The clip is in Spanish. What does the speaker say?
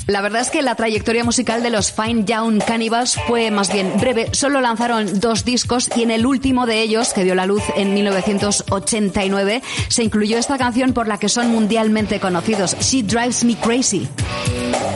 La verdad es que la trayectoria musical de los Fine Young Cannibals fue más bien breve. Solo lanzaron 2 discos y en el último de ellos, que vio la luz en 1989, se incluyó esta canción por la que son mundialmente conocidos, She Drives Me Crazy.